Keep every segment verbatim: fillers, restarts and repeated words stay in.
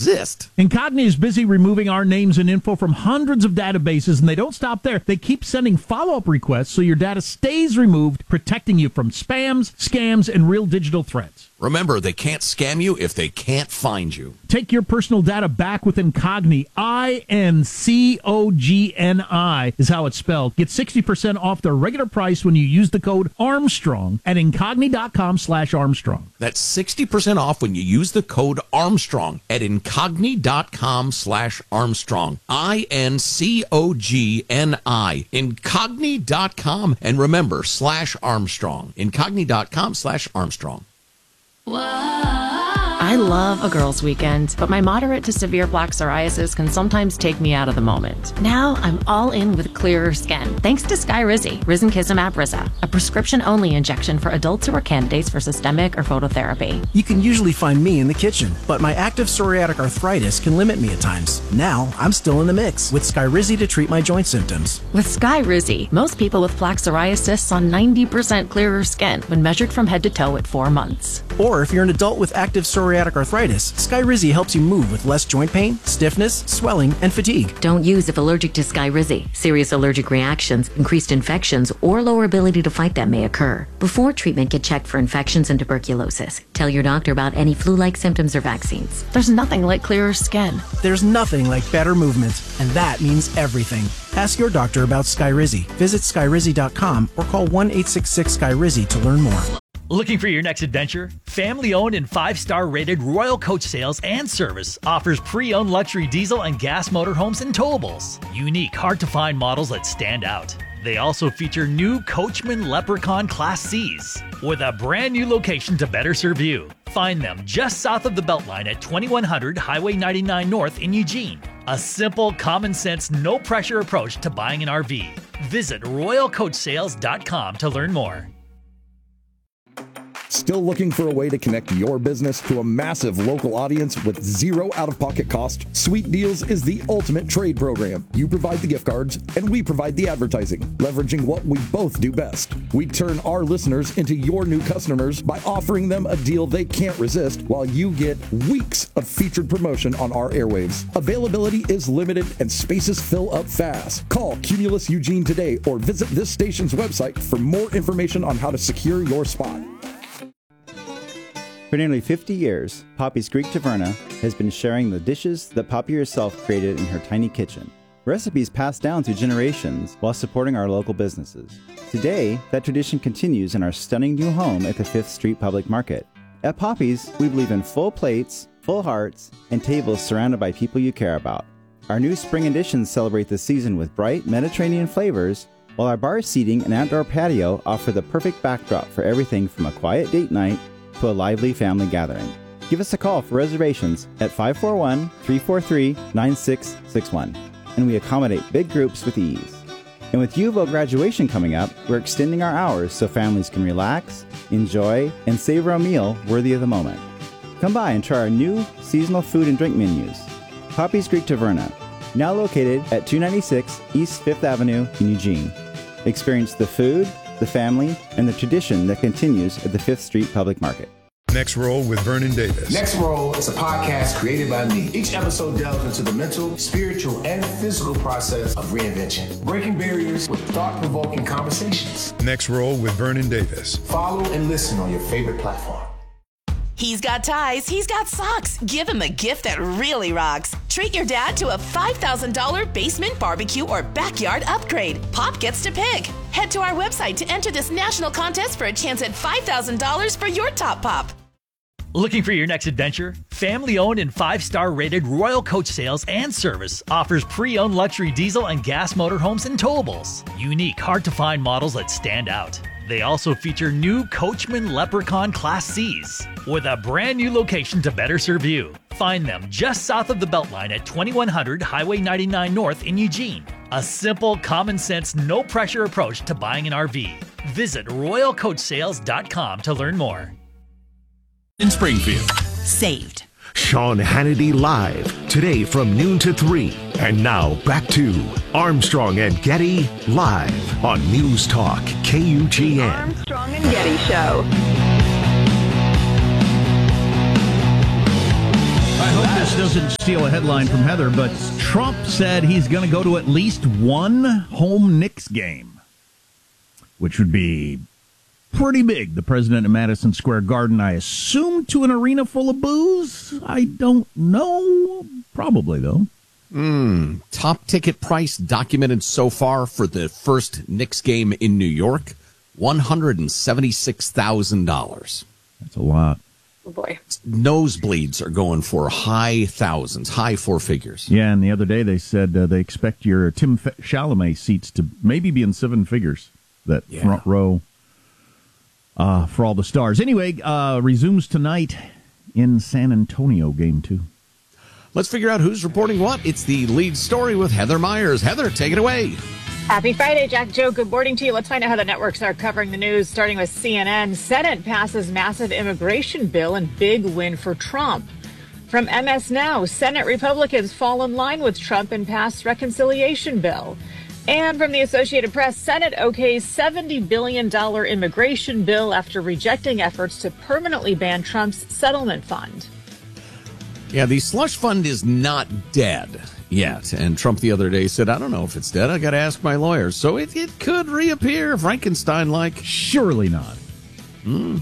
exist. Incogni is busy removing our names and info from hundreds of databases, and they don't stop there. They keep sending follow-up requests so your data stays removed, protecting you from spams, scams, and real digital threats. Remember, they can't scam you if they can't find you. Take your personal data back with Incogni. I N C O G N I is how it's spelled. Get sixty percent off their regular price when you use the code Armstrong at incogni.com slash Armstrong. That's sixty percent off when you use the code Armstrong at incogni.com slash Armstrong. I N C O G N I. Incogni dot com. And remember, slash Armstrong. Incogni.com slash Armstrong. I love a girls' weekend, but my moderate to severe plaque psoriasis can sometimes take me out of the moment. Now I'm all in with clearer skin, thanks to Skyrizi, Risankizumab Risa, a prescription-only injection for adults who are candidates for systemic or phototherapy. You can usually find me in the kitchen, but my active psoriatic arthritis can limit me at times. Now I'm still in the mix with Skyrizi to treat my joint symptoms. With Skyrizi, most people with plaque psoriasis saw ninety percent clearer skin when measured from head to toe at four months. Or if you're an adult with active psoriatic arthritis, Skyrizi helps you move with less joint pain, stiffness, swelling, and fatigue. Don't use if allergic to Skyrizi. Serious allergic reactions, increased infections, or lower ability to fight them may occur. Before treatment, get checked for infections and tuberculosis. Tell your doctor about any flu-like symptoms or vaccines. There's nothing like clearer skin. There's nothing like better movement, and that means everything. Ask your doctor about Skyrizi. Visit Skyrizi dot com or call one eight six six Skyrizi to learn more. Looking for your next adventure? Family-owned and five-star rated Royal Coach Sales and Service offers pre-owned luxury diesel and gas motorhomes and towables. Unique, hard-to-find models that stand out. They also feature new Coachman Leprechaun Class C's with a brand new location to better serve you. Find them just south of the Beltline at twenty-one hundred Highway ninety-nine North in Eugene. A simple, common-sense, no-pressure approach to buying an R V. Visit royal coach sales dot com to learn more. Still looking for a way to connect your business to a massive local audience with zero out-of-pocket cost? Sweet Deals is the ultimate trade program. You provide the gift cards, and we provide the advertising, leveraging what we both do best. We turn our listeners into your new customers by offering them a deal they can't resist, while you get weeks of featured promotion on our airwaves. Availability is limited, and spaces fill up fast. Call Cumulus Eugene today, or visit this station's website for more information on how to secure your spot. For nearly fifty years, Poppy's Greek Taverna has been sharing the dishes that Poppy herself created in her tiny kitchen. Recipes passed down through generations while supporting our local businesses. Today, that tradition continues in our stunning new home at the Fifth Street Public Market. At Poppy's, we believe in full plates, full hearts, and tables surrounded by people you care about. Our new spring additions celebrate the season with bright Mediterranean flavors, while our bar seating and outdoor patio offer the perfect backdrop for everything from a quiet date night to a lively family gathering. Give us a call for reservations at five four one, three four three, nine six six one, and we accommodate big groups with ease. And with U of O graduation coming up, we're extending our hours so families can relax, enjoy, and savor a meal worthy of the moment. Come by and try our new seasonal food and drink menus. Poppy's Greek Taverna, now located at two ninety-six East Fifth Avenue in Eugene. Experience the food, the family, and the tradition that continues at the Fifth Street Public Market. Next Roll with Vernon Davis. Next Roll is a podcast created by me. Each episode delves into the mental, spiritual, and physical process of reinvention, breaking barriers with thought-provoking conversations. Next Roll with Vernon Davis. Follow and listen on your favorite platform. He's got ties, he's got socks. Give him a gift that really rocks. Treat your dad to a five thousand dollars basement barbecue or backyard upgrade. Pop gets to pick. Head to our website to enter this national contest for a chance at five thousand dollars for your top pop. Looking for your next adventure? Family-owned and five-star rated Royal Coach Sales and Service offers pre-owned luxury diesel and gas motorhomes and towables. Unique, hard-to-find models that stand out. They also feature new Coachman Leprechaun Class C's with a brand new location to better serve you. Find them just south of the Beltline at twenty-one hundred Highway ninety-nine North in Eugene. A simple, common-sense, no-pressure approach to buying an R V. Visit royal coach sales dot com to learn more. In Springfield. Saved. Sean Hannity Live, today from noon to three. And now back to Armstrong and Getty Live on News Talk K U G N. Armstrong and Getty Show. I hope this doesn't steal a headline from Heather, but Trump said he's going to go to at least one home Knicks game, which would be pretty big. The president at Madison Square Garden, I assume, to an arena full of booze? I don't know. Probably, though. Mm, top ticket price documented so far for the first Knicks game in New York, one hundred seventy-six thousand dollars. That's a lot. Oh, boy. Nosebleeds are going for high thousands, high four figures. Yeah, and the other day they said uh, they expect your Tim Chalamet seats to maybe be in seven figures, that yeah. front row uh, for all the stars. Anyway, uh, resumes tonight in San Antonio, game two. Let's figure out who's reporting what. It's the lead story with Heather Myers. Heather, take it away. Happy Friday, Jack Joe. Good morning to you. Let's find out how the networks are covering the news, starting with C N N. Senate passes massive immigration bill and big win for Trump. From M S Now, Senate Republicans fall in line with Trump and pass reconciliation bill. And from the Associated Press, Senate okays seventy billion dollars immigration bill after rejecting efforts to permanently ban Trump's settlement fund. Yeah, the slush fund is not dead yet. And Trump the other day said, I don't know if it's dead. I got to ask my lawyers. So it, it could reappear, Frankenstein-like. Surely not. Mm.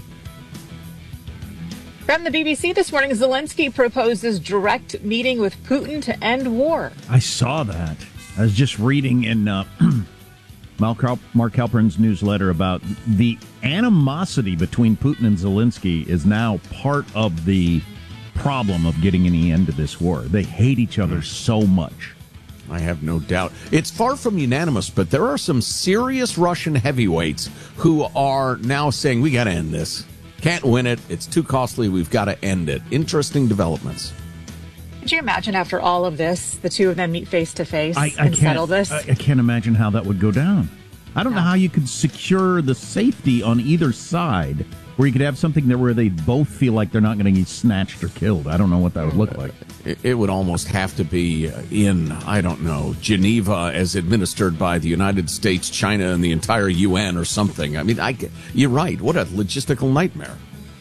From the B B C this morning, Zelensky proposes direct meeting with Putin to end war. I saw that. I was just reading in uh, Mark Halperin's newsletter about the animosity between Putin and Zelensky is now part of the problem of getting any end to this war. They hate each other so much. I have no doubt. It's far from unanimous, but there are some serious Russian heavyweights who are now saying, we got to end this. Can't win it. It's too costly. We've got to end it. Interesting developments. Could you imagine after all of this, the two of them meet face to face I, I and settle this? I, I can't imagine how that would go down. I don't no. know how you could secure the safety on either side where you could have something there where they both feel like they're not going to get snatched or killed. I don't know what that would look like. It, it would almost have to be in, I don't know, Geneva as administered by the United States, China, and the entire U N or something. I mean, I, you're right. What a logistical nightmare.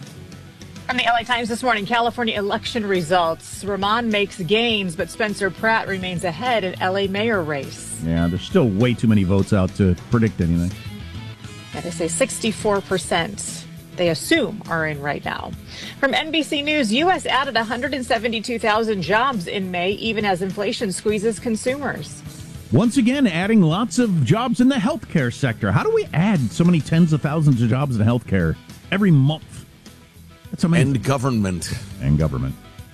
From the L A Times this morning, California election results. Rahman makes gains, but Spencer Pratt remains ahead in L A mayor race. Yeah, there's still way too many votes out to predict anything. Yeah, they say sixty-four percent. They assume are in right now. From N B C News, U S added one hundred seventy-two thousand jobs in May, even as inflation squeezes consumers. Once again, adding lots of jobs in the healthcare sector. How do we add so many tens of thousands of jobs in healthcare every month? That's amazing. And government. And government.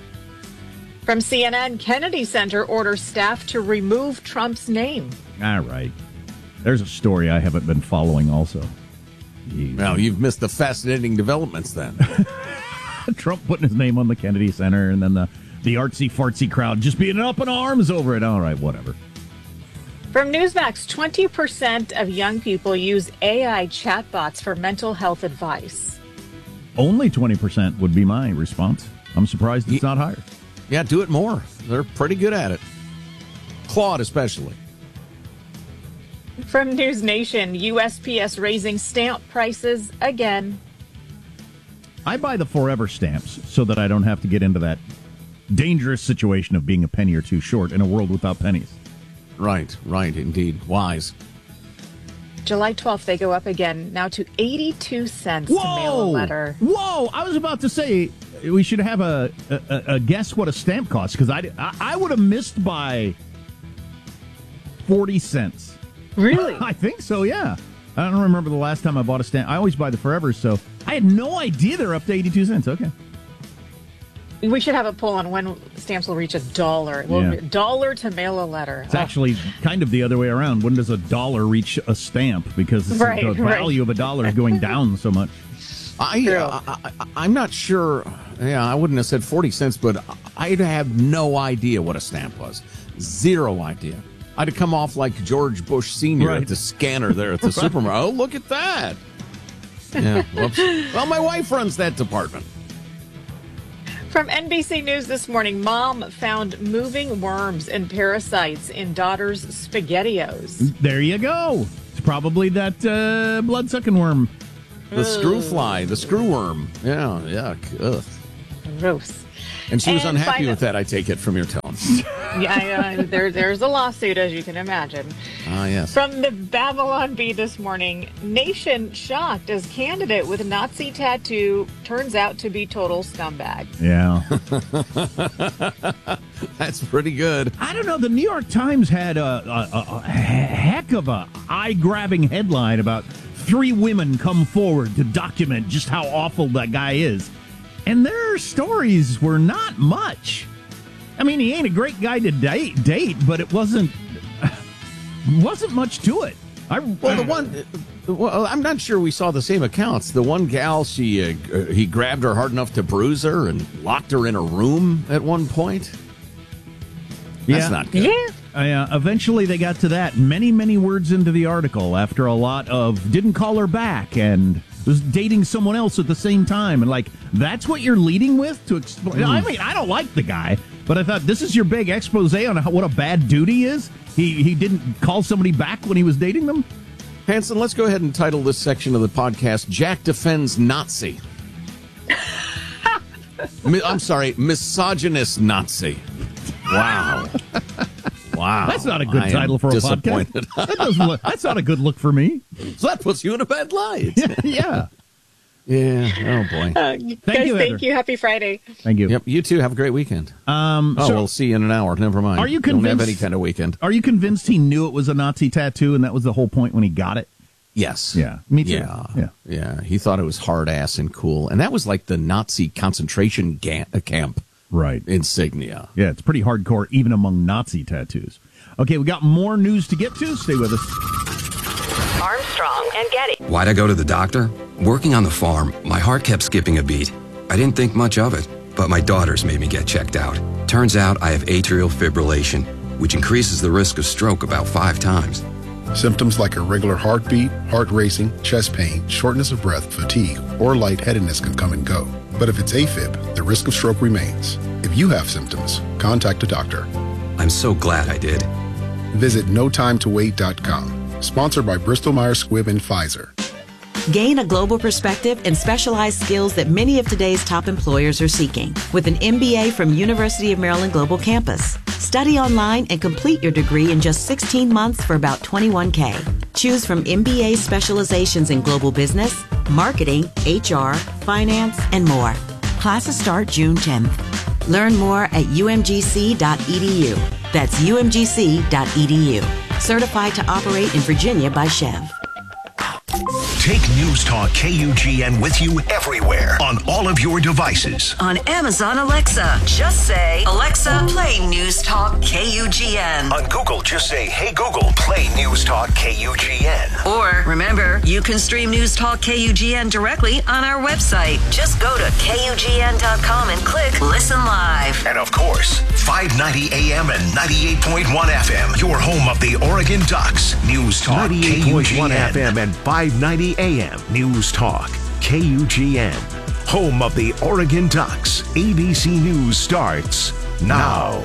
From C N N, Kennedy Center orders staff to remove Trump's name. All right. There's a story I haven't been following also. Well, you've missed the fascinating developments then. Trump putting his name on the Kennedy Center and then the, the artsy-fartsy crowd just being up in arms over it. All right, whatever. From Newsmax, twenty percent of young people use A I chatbots for mental health advice. Only twenty percent would be my response. I'm surprised it's not higher. Yeah, do it more. They're pretty good at it. Claude especially. From News Nation, U S P S raising stamp prices again. I buy the forever stamps so that I don't have to get into that dangerous situation of being a penny or two short in a world without pennies. Right, right, indeed. Wise. July twelfth, they go up again, now to eighty-two cents Whoa! to mail a letter. Whoa! I was about to say we should have a, a, a guess what a stamp costs, because I, I, I would have missed by forty cents. Really? I think so, yeah. I don't remember the last time I bought a stamp. I always buy the Forevers, so I had no idea they're up to eighty-two cents. Okay. We should have a poll on when stamps will reach a dollar. Well, Yeah. a dollar to mail a letter. It's actually kind of the other way around. When does a dollar reach a stamp? Because Right, the value right. of a dollar is going down so much. I, uh, I, I I'm not sure. Yeah, I wouldn't have said forty cents, but I'd have no idea what a stamp was. Zero idea. I'd have come off like George Bush Senior Right. at the scanner there at the Right. supermarket. Oh, look at that. Yeah. Whoops. Well, my wife runs that department. From N B C News this morning, mom found moving worms and parasites in daughter's SpaghettiOs. There you go. It's probably that uh, blood-sucking worm. The screw fly, the screw worm. Yeah, yuck. Ugh. Gross. And she was And unhappy final- with that, I take it, from your tone. Yeah, uh, there, there's a lawsuit, as you can imagine. Ah, yes. From the Babylon Bee this morning, nation shocked as candidate with Nazi tattoo turns out to be total scumbag. Yeah. That's pretty good. I don't know. The New York Times had a, a, a, a heck of a eye-grabbing headline about three women come forward to document just how awful that guy is. And their stories were not much. I mean, he ain't a great guy to date, date but it wasn't wasn't much to it. I, well, the one, well, I'm not sure we saw the same accounts. The one gal, she uh, he grabbed her hard enough to bruise her and locked her in a room at one point. That's yeah. not good. Yeah. Uh, eventually, they got to that. Many, many words into the article after a lot of didn't call her back and was dating someone else at the same time. And, like, that's what you're leading with to explain. Mm. I mean, I don't like the guy, but I thought this is your big expose on how, what a bad dude he is. He, he didn't call somebody back when he was dating them. Hanson, let's go ahead and title this section of the podcast, Jack Defends Nazi. I'm sorry, misogynist Nazi. Wow. Wow. That's not a good I title for a disappointed. podcast. That doesn't look, that's not a good look for me. So that puts you in a bad light. Yeah. Yeah. Oh, boy. Uh, Thank guys, you, thank Heather. you. Happy Friday. Thank you. Yep. You too. Have a great weekend. Um, oh, so we'll see you in an hour. Never mind. Are you Don't have convinced- any kind of weekend. Are you convinced he knew it was a Nazi tattoo and that was the whole point when he got it? Yes. Yeah. Me too. Yeah. Yeah. Yeah. He thought it was hard ass and cool. And that was like the Nazi concentration ga- camp. Right. Insignia. Yeah, it's pretty hardcore even among Nazi tattoos. Okay, we got more news to get to. Stay with us. Armstrong and Getty. Why'd I go to the doctor? Working on the farm, my heart kept skipping a beat. I didn't think much of it, but my daughters made me get checked out. Turns out I have atrial fibrillation, which increases the risk of stroke about five times. Symptoms like irregular heartbeat, heart racing, chest pain, shortness of breath, fatigue, or lightheadedness can come and go. But if it's AFib, the risk of stroke remains. If you have symptoms, contact a doctor. I'm so glad I did. Visit no time to wait dot com. Sponsored by Bristol Myers Squibb and Pfizer. Gain a global perspective and specialized skills that many of today's top employers are seeking with an M B A from University of Maryland Global Campus. Study online and complete your degree in just sixteen months for about twenty-one K. Choose from M B A specializations in global business, marketing, H R, finance, and more. Classes start June tenth. Learn more at U M G C dot E D U. That's U M G C dot E D U. Certified to operate in Virginia by Chev. Take News Talk K U G N with you everywhere on all of your devices. On Amazon Alexa, just say, Alexa, play News Talk K U G N. On Google, just say, hey Google, play News Talk K U G N. Or, remember, you can stream News Talk K U G N directly on our website. Just go to K U G N dot com and click Listen Live. And of course, five ninety A M and ninety-eight point one F M, your home of the Oregon Ducks. News Talk ninety-eight point one K U G N. F M and five ninety A M. News Talk K U G N. Home of the Oregon Ducks. A B C News starts now.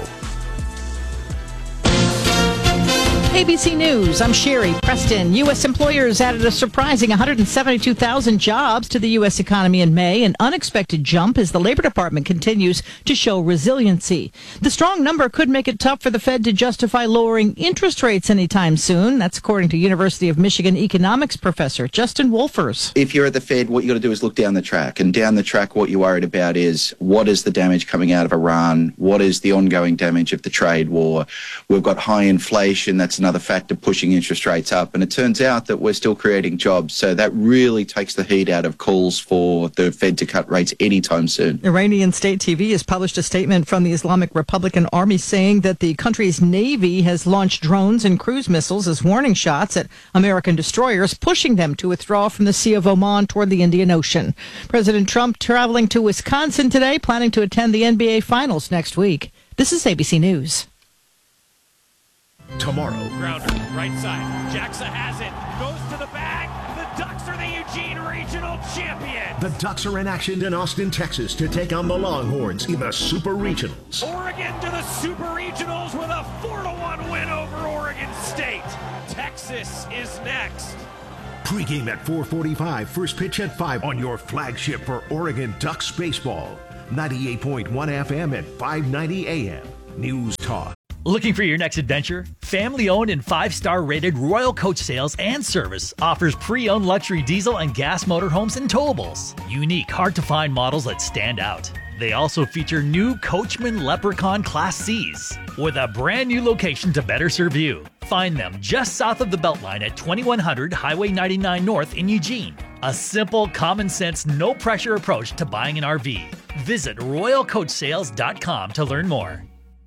A B C News, I'm Sherry Preston. U S employers added a surprising one hundred seventy-two thousand jobs to the U S economy in May, an unexpected jump as the Labor Department continues to show resiliency. The strong number could make it tough for the Fed to justify lowering interest rates anytime soon. That's according to University of Michigan economics professor Justin Wolfers. If you're at the Fed, what you got to do is look down the track. And down the track, what you're worried about is what is the damage coming out of Iran? What is the ongoing damage of the trade war? We've got high inflation. That's another factor pushing interest rates up. And it turns out that we're still creating jobs. So that really takes the heat out of calls for the Fed to cut rates anytime soon. Iranian state T V has published a statement from the Islamic Republican Army saying that the country's Navy has launched drones and cruise missiles as warning shots at American destroyers, pushing them to withdraw from the Sea of Oman toward the Indian Ocean. President Trump traveling to Wisconsin today, planning to attend the N B A Finals next week. This is A B C News. Tomorrow. Grounder, right side. Jackson has it. Goes to the bag. The Ducks are the Eugene Regional Champions. The Ducks are in action in Austin, Texas to take on the Longhorns in the Super Regionals. Oregon to the Super Regionals with a four to one win over Oregon State. Texas is next. Pre-game at four forty-five, first pitch at five on your flagship for Oregon Ducks baseball. ninety-eight point one F M and five ninety A M. News Talk. Looking for your next adventure? Family-owned and five-star rated Royal Coach Sales and Service offers pre-owned luxury diesel and gas motorhomes and towables. Unique, hard-to-find models that stand out. They also feature new Coachman Leprechaun Class C's with a brand new location to better serve you. Find them just south of the Beltline at twenty-one hundred Highway ninety-nine North in Eugene. A simple, common-sense, no-pressure approach to buying an R V. Visit royal coach sales dot com to learn more.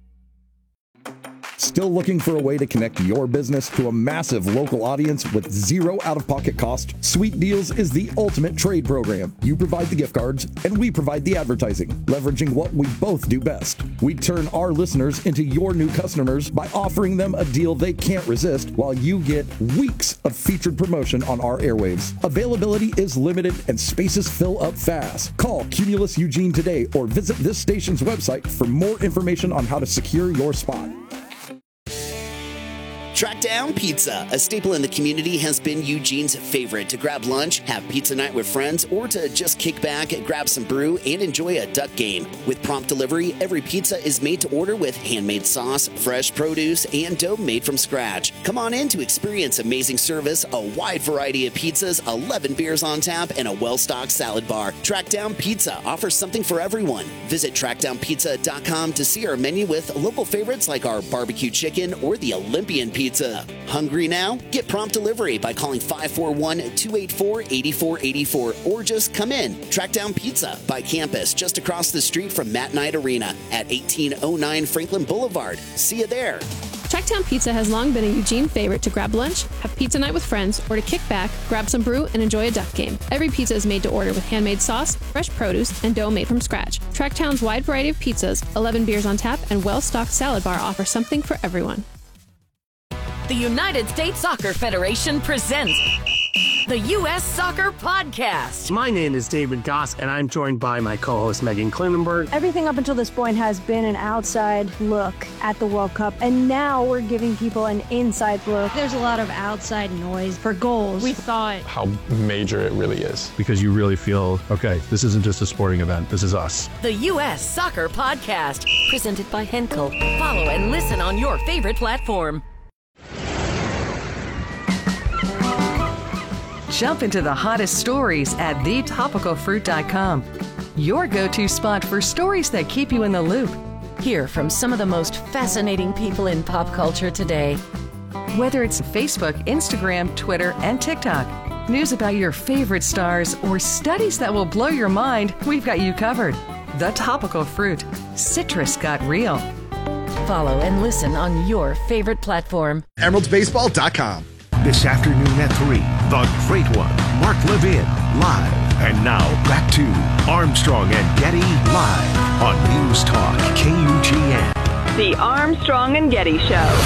Still looking for a way to connect your business to a massive local audience with zero out-of-pocket cost? Sweet Deals is the ultimate trade program. You provide the gift cards, and we provide the advertising, leveraging what we both do best. We turn our listeners into your new customers by offering them a deal they can't resist, while you get weeks of featured promotion on our airwaves. Availability is limited, and spaces fill up fast. Call Cumulus Eugene today or visit this station's website for more information on how to secure your spot. Trackdown Pizza, a staple in the community, has been Eugene's favorite to grab lunch, have pizza night with friends, or to just kick back, grab some brew, and enjoy a duck game. With prompt delivery, every pizza is made to order with handmade sauce, fresh produce, and dough made from scratch. Come on in to experience amazing service, a wide variety of pizzas, eleven beers on tap, and a well-stocked salad bar. Trackdown Pizza offers something for everyone. Visit trackdown pizza dot com to see our menu with local favorites like our barbecue chicken or the Olympian pizza. Hungry now? Get prompt delivery by calling five four one, two eight four, eight four eight four or just come in. Trackdown Pizza by campus just across the street from Matt Knight Arena at eighteen oh nine Franklin Boulevard. See you there. Trackdown Pizza has long been a Eugene favorite to grab lunch, have pizza night with friends, or to kick back, grab some brew, and enjoy a duck game. Every pizza is made to order with handmade sauce, fresh produce, and dough made from scratch. Tracktown's wide variety of pizzas, eleven beers on tap, and well-stocked salad bar offer something for everyone. The United States Soccer Federation presents the U S Soccer Podcast. My name is David Goss, and I'm joined by my co-host Megan Klinenberg. Everything up until this point has been an outside look at the World Cup, and now we're giving people an inside look. There's a lot of outside noise for goals. We thought how major it really is. Because you really feel, okay, this isn't just a sporting event, this is us. The U S Soccer Podcast, presented by Henkel. Follow and listen on your favorite platform. Jump into the hottest stories at the topical fruit dot com. Your go-to spot for stories that keep you in the loop. Hear from some of the most fascinating people in pop culture today. Whether it's Facebook, Instagram, Twitter, and TikTok, news about your favorite stars, or studies that will blow your mind, we've got you covered. The Topical Fruit. Citrus got real. Follow and listen on your favorite platform. emeralds baseball dot com. This afternoon at three, the great one, Mark Levin, live. And now back to Armstrong and Getty live on News Talk K U G N. The Armstrong and Getty Show.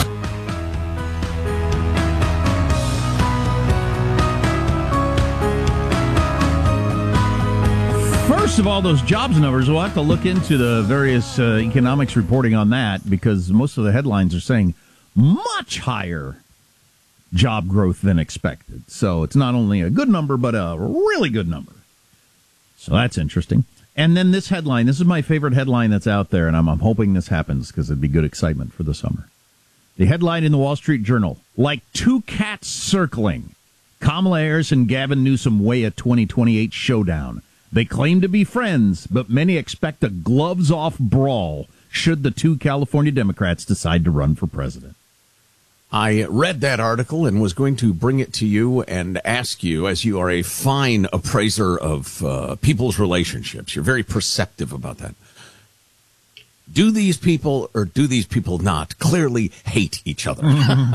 First of all, those jobs numbers, we'll have to look into the various uh, economics reporting on that, because most of the headlines are saying much higher job growth than expected. So it's not only a good number, but a really good number. So that's interesting. And then this headline, this is my favorite headline that's out there, and I'm, I'm hoping this happens because it'd be good excitement for the summer. The headline in the Wall Street Journal, like two cats circling, Kamala Harris and Gavin Newsom weigh a twenty twenty-eight showdown. They claim to be friends, but many expect a gloves-off brawl should the two California Democrats decide to run for president. I read that article and was going to bring it to you and ask you, as you are a fine appraiser of uh, people's relationships, you're very perceptive about that. Do these people, or do these people not, clearly hate each other?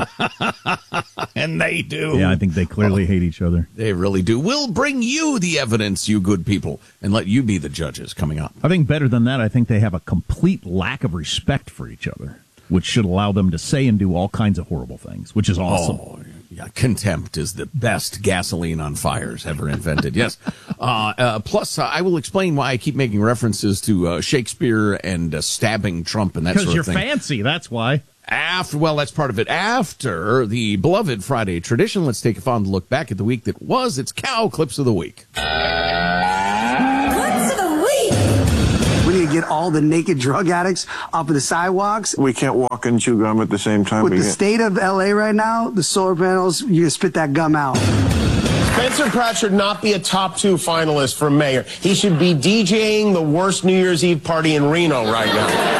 And they do. Yeah, I think they clearly oh, hate each other. They really do. We'll bring you the evidence, you good people, and let you be the judges coming up. I think better than that, I think they have a complete lack of respect for each other, which should allow them to say and do all kinds of horrible things, which is awesome. Oh, yeah, contempt is the best gasoline on fires ever invented. Yes. Uh, uh, plus, uh, I will explain why I keep making references to uh, Shakespeare and uh, stabbing Trump and that sort of thing. Because you're fancy, that's why. After, well, that's part of it. After the beloved Friday tradition, let's take a fond look back at the week that was. It's Cow Clips of the Week. When get all the naked drug addicts off of the sidewalks. We can't walk and chew gum at the same time. With we the can't. state of L A right now, the solar panels, you can spit that gum out. Spencer Pratt should not be a top two finalist for mayor. He should be DJing the worst New Year's Eve party in Reno right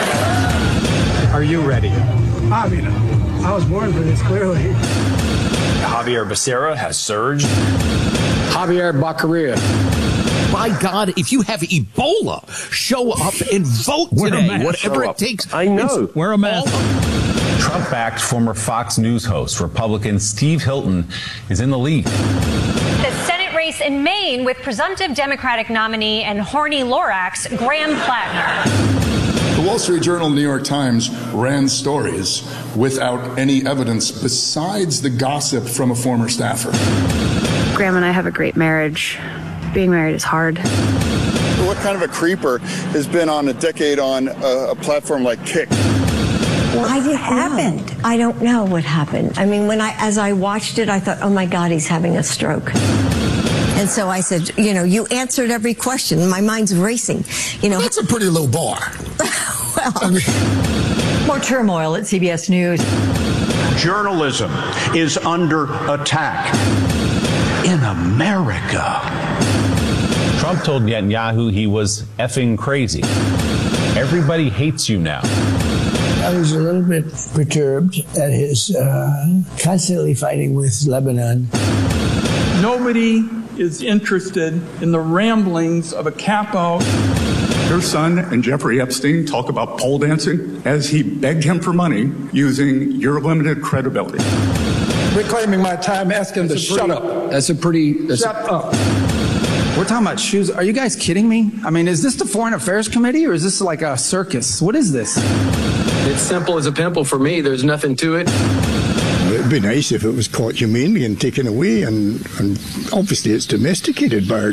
now. Are you ready? I mean, I was born for this, clearly. Javier Becerra has surged. Javier Baccaria. By God, if you have Ebola, show up and vote today, whatever it takes. I know. Wear a mask. Trump-backed former Fox News host, Republican Steve Hilton, is in the lead. The Senate race in Maine with presumptive Democratic nominee and horny Lorax, Graham Plattner. The Wall Street Journal and the New York Times ran stories without any evidence besides the gossip from a former staffer. Graham and I have a great marriage. Being married is hard. What kind of a creeper has been on a decade on a, a platform like Kick? Why did it happen? I don't know what happened. I mean, when I, as I watched it, I thought, oh my God, he's having a stroke. And so I said, you know, you answered every question. My mind's racing. You know, that's a pretty low bar. Well, I mean, more turmoil at C B S News. Journalism is under attack in America. Trump told Netanyahu he was effing crazy. Everybody hates you now. I was a little bit perturbed at his uh, constantly fighting with Lebanon. Nobody is interested in the ramblings of a capo. Your son and Jeffrey Epstein talk about pole dancing as he begged him for money using your limited credibility. Reclaiming my time, asking him to shut up. That's a pretty... That's Shut a, up. We're talking about shoes. Are you guys kidding me? I mean, is this the Foreign Affairs Committee or is this like a circus? What is this? It's simple as a pimple for me. There's nothing to it. It'd be nice if it was caught humanely and taken away, and, and obviously it's domesticated bird.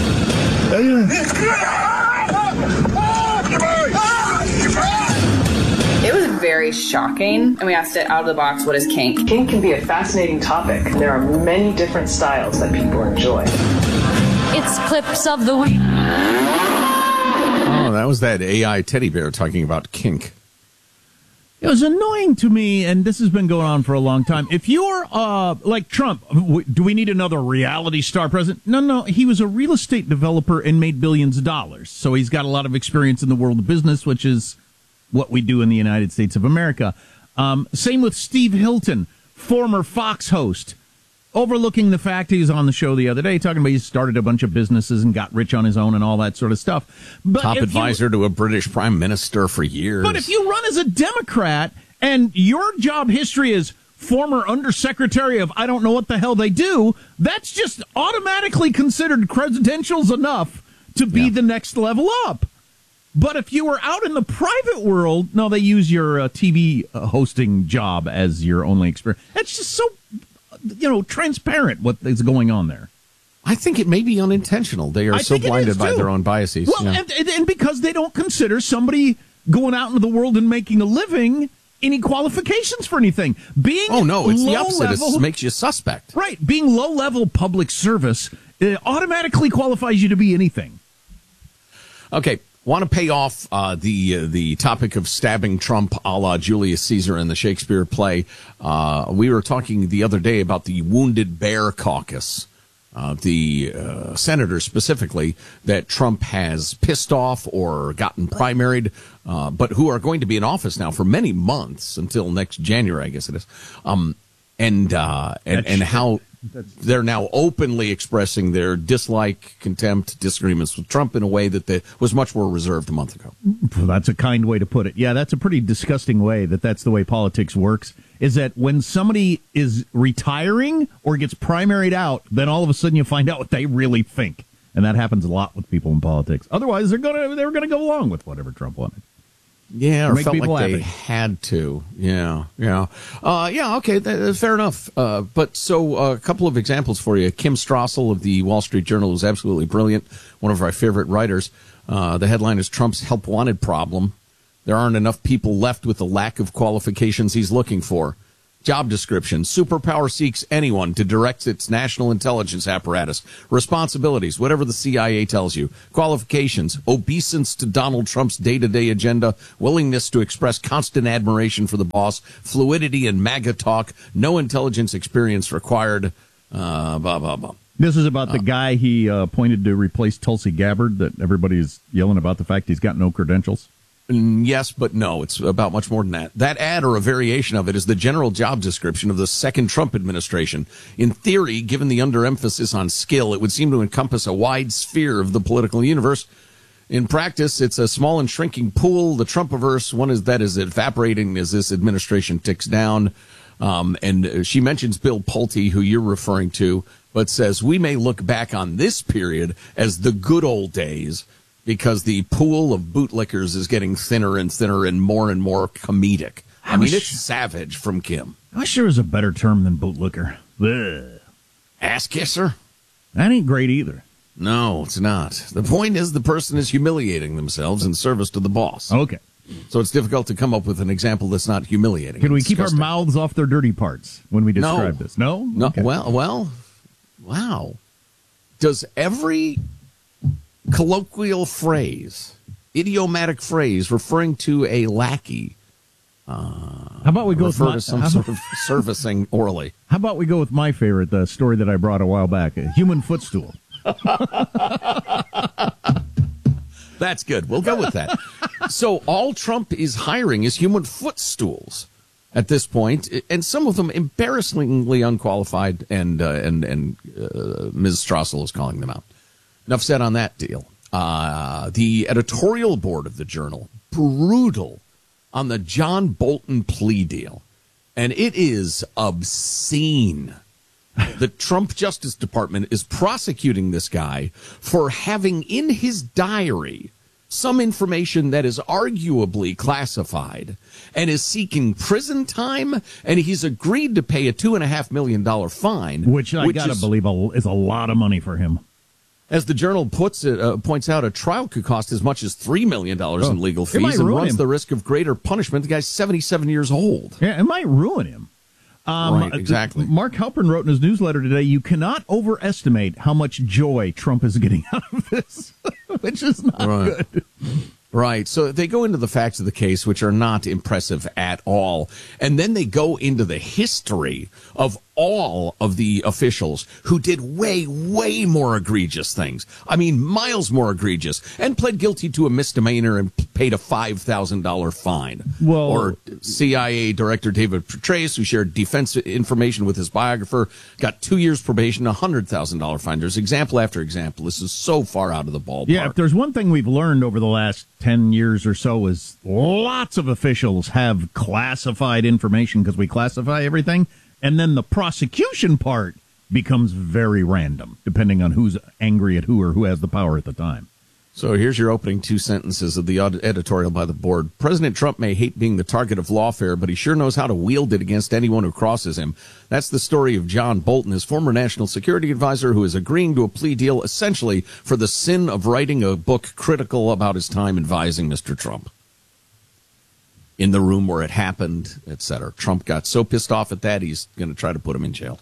It was very shocking, and we asked it out of the box, what is kink? Kink can be a fascinating topic. There are many different styles that people enjoy. It's clips of the week. Oh, that was that A I teddy bear talking about kink. It was annoying to me, and this has been going on for a long time. If you're, uh, like Trump, do we need another reality star president? No, no, he was a real estate developer and made billions of dollars. So he's got a lot of experience in the world of business, which is what we do in the United States of America. Um, same with Steve Hilton, former Fox host, overlooking the fact he was on the show the other day talking about he started a bunch of businesses and got rich on his own and all that sort of stuff. But Top advisor you, to a British prime minister for years. But if you run as a Democrat and your job history is former undersecretary of I don't know what the hell they do, that's just automatically considered credentials enough to be yeah. the next level up. But if you were out in the private world, no, they use your uh, T V uh, hosting job as your only experience. That's just so, you know, transparent what is going on there. I think it may be unintentional. They are I so blinded by too. their own biases. Well, yeah. and, and, and because they don't consider somebody going out into the world and making a living any qualifications for anything. Being oh, no, it's the opposite. Level, it makes you suspect. Right. Being low-level public service it automatically qualifies you to be anything. Okay. Want to pay off uh, the uh, the topic of stabbing Trump a la Julius Caesar in the Shakespeare play. Uh, we were talking the other day about the Wounded Bear Caucus, uh, the uh, senators specifically that Trump has pissed off or gotten primaried, uh, but who are going to be in office now for many months until next January, I guess it is. Um, and uh, and and how they're now openly expressing their dislike, contempt, disagreements with Trump in a way that they, was much more reserved a month ago. Well, that's a kind way to put it. Yeah, that's a pretty disgusting way that that's the way politics works, is that when somebody is retiring or gets primaried out, then all of a sudden you find out what they really think. And that happens a lot with people in politics. Otherwise, they're gonna they're gonna go along with whatever Trump wanted. Yeah, or, or felt like happy. they had to. Yeah, yeah. Uh, yeah, okay, that, fair enough. Uh, but so uh, a couple of examples for you. Kim Strassel of the Wall Street Journal was absolutely brilliant, one of our favorite writers. Uh, the headline is Trump's help wanted problem. There aren't enough people left with the lack of qualifications he's looking for. Job description. Superpower seeks anyone to direct its national intelligence apparatus. Responsibilities, whatever the C I A tells you. Qualifications, obeisance to Donald Trump's day-to-day agenda. Willingness to express constant admiration for the boss. Fluidity and MAGA talk. No intelligence experience required. Uh, blah, blah, blah. This is about the Uh, guy he uh, appointed to replace Tulsi Gabbard, that everybody's yelling about the fact he's got no credentials. Yes, but no, it's about much more than that. That ad, or a variation of it, is the general job description of the second Trump administration. In theory, given the underemphasis on skill, it would seem to encompass a wide sphere of the political universe. In practice, it's a small and shrinking pool. The Trumpiverse, one is that is evaporating as this administration ticks down. Um, and she mentions Bill Pulte, who you're referring to, but says we may look back on this period as the good old days, because the pool of bootlickers is getting thinner and thinner and more and more comedic. I, I mean, it's savage from Kim. I wish there was a better term than bootlicker. Ugh. Ass kisser? That ain't great either. No, it's not. The point is the person is humiliating themselves in service to the boss. Okay. So it's difficult to come up with an example that's not humiliating. Can we it's keep disgusting. our mouths off their dirty parts when we describe no. this? No? No. Okay. Well, well, wow. Does every colloquial phrase, idiomatic phrase referring to a lackey, uh, how about we go with refer my, to some how sort about, of servicing orally? How about we go with my favorite, the story that I brought a while back, a human footstool. That's good. We'll go with that. So all Trump is hiring is human footstools at this point, and some of them embarrassingly unqualified, and uh, and and uh, Miz Strassel is calling them out. Enough said on that deal. Uh, the editorial board of the Journal, brutal on the John Bolton plea deal, and it is obscene. The Trump Justice Department is prosecuting this guy for having in his diary some information that is arguably classified, and is seeking prison time, and he's agreed to pay a two and a half million dollar fine, which I which gotta is, believe a, is a lot of money for him. As the Journal puts it, uh, points out, a trial could cost as much as three million dollars oh, in legal it might fees and ruin runs him. the risk of greater punishment. The guy's seventy-seven years old. Yeah, it might ruin him. Um, right, exactly. Mark Halpern wrote in his newsletter today, you cannot overestimate how much joy Trump is getting out of this, which is not right. good. Right. So they go into the facts of the case, which are not impressive at all. And then they go into the history of all of the officials who did way, way more egregious things. I mean, miles more egregious, and pled guilty to a misdemeanor and paid a five thousand dollars fine. Well, or C I A Director David Petraeus, who shared defense information with his biographer, got two years probation, a one hundred thousand dollars fine. There's example after example. This is so far out of the ballpark. Yeah, if there's one thing we've learned over the last ten years or so is lots of officials have classified information because we classify everything. And then the prosecution part becomes very random, depending on who's angry at who or who has the power at the time. So here's your opening two sentences of the editorial by the board. President Trump may hate being the target of lawfare, but he sure knows how to wield it against anyone who crosses him. That's the story of John Bolton, his former national security advisor, who is agreeing to a plea deal essentially for the sin of writing a book critical about his time advising Mister Trump. In the room where it happened, et cetera. Trump got so pissed off at that, he's going to try to put him in jail.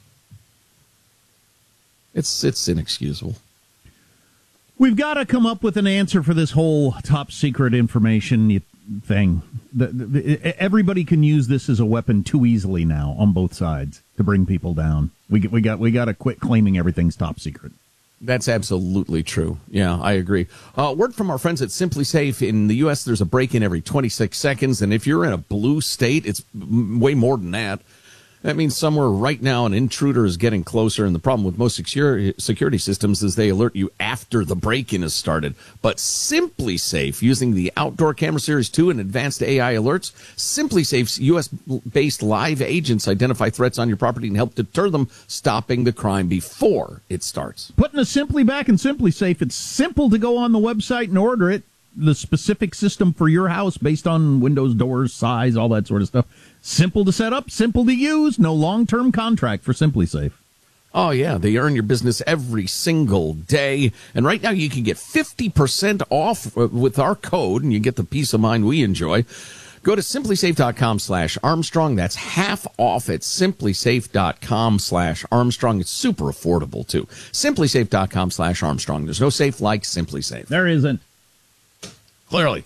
It's it's inexcusable. We've got to come up with an answer for this whole top secret information thing. The, the, everybody can use this as a weapon too easily now on both sides to bring people down. We we got we got to quit claiming everything's top secret. That's absolutely true. Yeah, I agree. Uh, word from our friends at Simply Safe. In the U S, there's a break-in every twenty-six seconds, and if you're in a blue state, it's m- way more than that. That means somewhere right now an intruder is getting closer, and the problem with most security security systems is they alert you after the break-in has started. But Simply Safe, using the Outdoor Camera Series two and advanced A I alerts, Simply Safe's U S-based live agents identify threats on your property and help deter them, stopping the crime before it starts. Putting a Simply back in Simply Safe, it's simple to go on the website and order it. The specific system for your house based on windows, doors, size, all that sort of stuff. Simple to set up, simple to use, no long-term contract for Simply Safe. Oh, yeah, they earn your business every single day. And right now you can get fifty percent off with our code, and you get the peace of mind we enjoy. Go to simplysafe.com slash Armstrong. That's half off at simplysafe.com slash Armstrong. It's super affordable, too. simplysafe.com slash Armstrong. There's no safe like Simply Safe. There isn't. Clearly.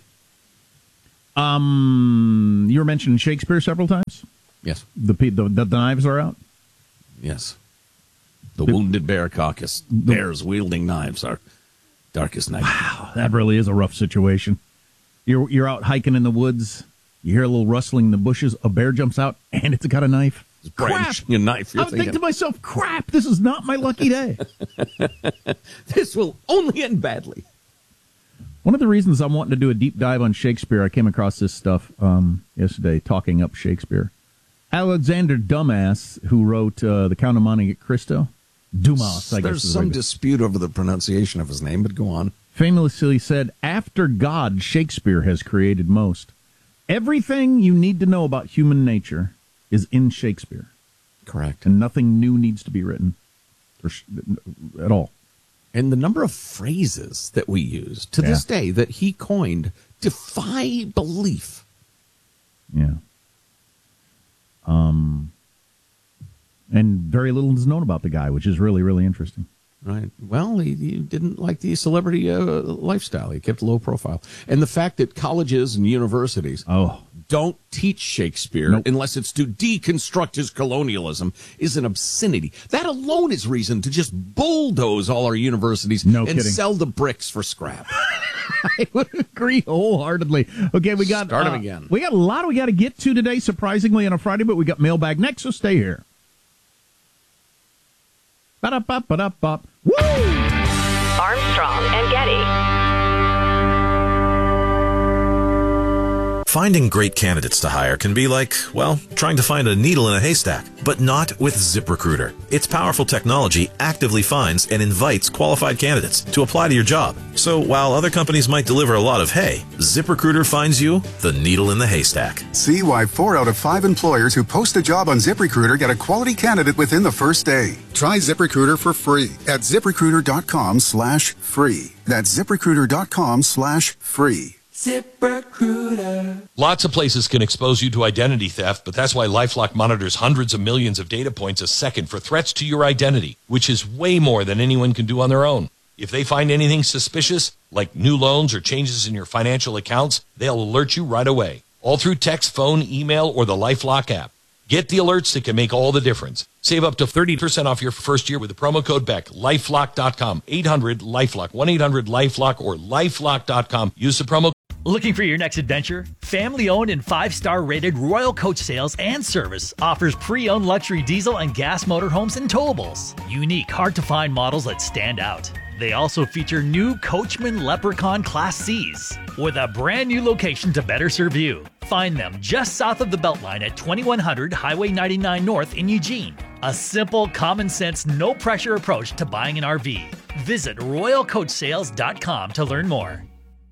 Um, you were mentioning Shakespeare several times? Yes. The the, the, the knives are out? Yes. The wounded bear caucus. Bears wielding knives are darkest night. Wow, that really is a rough situation. You're you're out hiking in the woods. You hear a little rustling in the bushes. A bear jumps out, and it's got a knife. It's brandishing a knife. You're I would thinking, think to myself, crap, this is not my lucky day. This will only end badly. One of the reasons I'm wanting to do a deep dive on Shakespeare, I came across this stuff um, yesterday, talking up Shakespeare. Alexander Dumas, who wrote uh, The Count of Monte Cristo, Dumas, I guess. There's some dispute over the pronunciation of his name, but go on. Famously said, after God, Shakespeare has created most. Everything you need to know about human nature is in Shakespeare. Correct. And nothing new needs to be written or sh- at all. And the number of phrases that we use to Yeah. this day that he coined defy belief. Yeah. Um, and very little is known about the guy, which is really, really interesting. Right. Well, he, he didn't like the celebrity uh, lifestyle. He kept low profile. And the fact that colleges and universities oh. don't teach Shakespeare Nope. unless it's to deconstruct his colonialism is an obscenity. That alone is reason to just bulldoze all our universities No and kidding. sell the bricks for scrap. I would agree wholeheartedly. Okay, we got Start 'em uh, again. We got a lot we got to get to today, surprisingly, on a Friday, but we got mailbag next, so stay here. Ba-da-ba-ba-da-bop. Woo! Armstrong and Getty. Finding great candidates to hire can be like, well, trying to find a needle in a haystack, but not with ZipRecruiter. Its powerful technology actively finds and invites qualified candidates to apply to your job. So while other companies might deliver a lot of hay, ZipRecruiter finds you the needle in the haystack. See why four out of five employers who post a job on ZipRecruiter get a quality candidate within the first day. Try ZipRecruiter for free at ZipRecruiter.com slash free. That's ZipRecruiter.com slash free. ZipRecruiter. Lots of places can expose you to identity theft, but that's why LifeLock monitors hundreds of millions of data points a second for threats to your identity, which is way more than anyone can do on their own. If they find anything suspicious, like new loans or changes in your financial accounts, they'll alert you right away, all through text, phone, email, or the LifeLock app. Get the alerts that can make all the difference. Save up to thirty percent off your first year with the promo code Beck. LifeLock dot com. eight hundred LifeLock. one eight hundred LifeLock or LifeLock dot com. Use the promo. Looking for your next adventure? Family-owned and five-star rated Royal Coach Sales and Service offers pre-owned luxury diesel and gas motorhomes and towables. Unique, hard-to-find models that stand out. They also feature new Coachman Leprechaun Class C's with a brand new location to better serve you. Find them just south of the Beltline at twenty-one hundred Highway ninety-nine North in Eugene. A simple, common-sense, no-pressure approach to buying an R V. Visit royal coach sales dot com to learn more.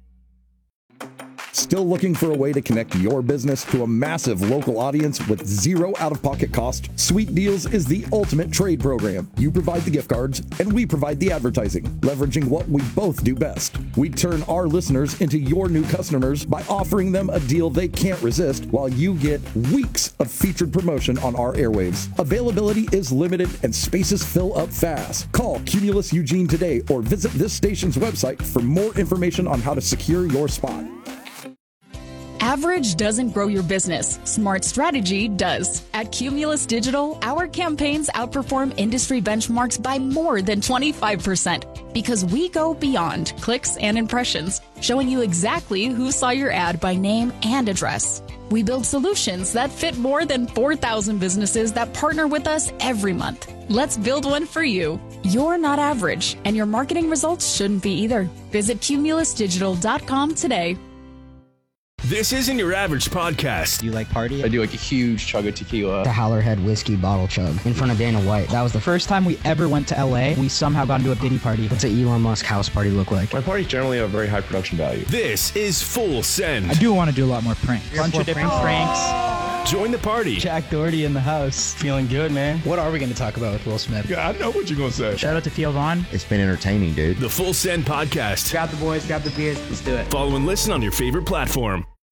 Still looking for a way to connect your business to a massive local audience with zero out-of-pocket cost? Sweet Deals is the ultimate trade program. You provide the gift cards, and we provide the advertising, leveraging what we both do best. We turn our listeners into your new customers by offering them a deal they can't resist, while you get weeks of featured promotion on our airwaves. Availability is limited, and spaces fill up fast. Call Cumulus Eugene today, or visit this station's website for more information on how to secure your spot. Average doesn't grow your business. Smart strategy does. At Cumulus Digital, our campaigns outperform industry benchmarks by more than twenty-five percent because we go beyond clicks and impressions, showing you exactly who saw your ad by name and address. We build solutions that fit more than four thousand businesses that partner with us every month. Let's build one for you. You're not average, and your marketing results shouldn't be either. Visit cumulus digital dot com today. This isn't your average podcast. You like party? I do like a huge chug of tequila. The Howlerhead whiskey bottle chug in front of Dana White. That was the first time we ever went to L A. We somehow got into a Diddy party. What's an Elon Musk house party look like? My parties generally have very high production value. This is Full Send. I do want to do a lot more pranks. A bunch of different pranks. Join the party. Jack Doherty in the house. Feeling good, man. What are we going to talk about with Will Smith? Yeah, I know what you're going to say. Shout out to Theo Vaughn. It's been entertaining, dude. The Full Send podcast. Grab the boys, grab the beers. Let's do it. Follow and listen on your favorite platform.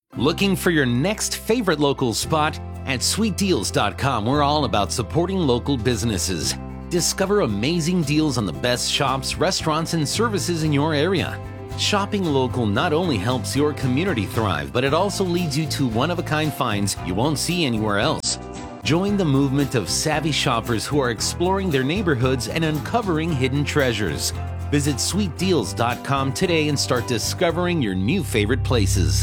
Looking for your next favorite local spot? At sweet deals dot com, we're all about supporting local businesses. Discover amazing deals on the best shops, restaurants, and services in your area. Shopping local not only helps your community thrive, but it also leads you to one-of-a-kind finds you won't see anywhere else. Join the movement of savvy shoppers who are exploring their neighborhoods and uncovering hidden treasures. Visit sweet deals dot com today and start discovering your new favorite places.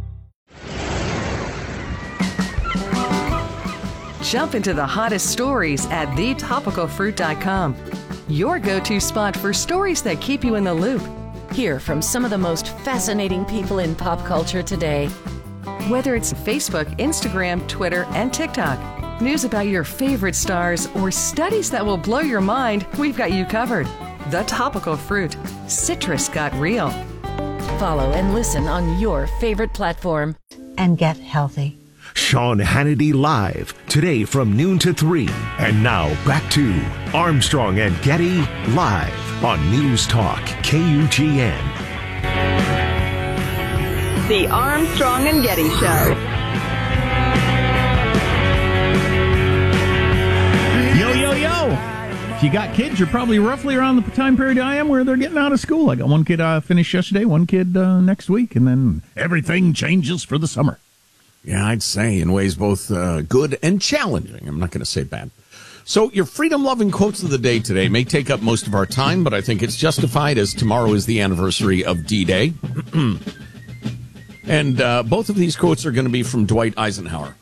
Jump into the hottest stories at the topical fruit dot com. Your go-to spot for stories that keep you in the loop. Hear from some of the most fascinating people in pop culture today. Whether it's Facebook, Instagram, Twitter, and TikTok, news about your favorite stars, or studies that will blow your mind, we've got you covered. The Topical Fruit. Citrus got real. Follow and listen on your favorite platform. And get healthy. Sean Hannity Live, today from noon to three. And now back to Armstrong and Getty Live on News Talk K U G N. The Armstrong and Getty Show. Yo, yo, yo. If you got kids, you're probably roughly around the time period I am where they're getting out of school. I got one kid uh, finished yesterday, one kid uh, next week, and then everything changes for the summer. Yeah, I'd say in ways both uh, good and challenging. I'm not going to say bad. So your freedom-loving quotes of the day today may take up most of our time, but I think it's justified as tomorrow is the anniversary of D-Day. And uh, both of these quotes are going to be from Dwight Eisenhower.